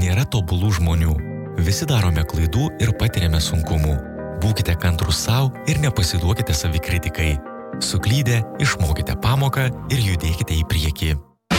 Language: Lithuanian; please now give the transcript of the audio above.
nėra tobulų žmonių. Visi darome klaidų ir patiriame sunkumų. Būkite kantrūs savo ir nepasiduokite savikritikai. Suklydę, išmokite pamoką ir judėkite į priekį.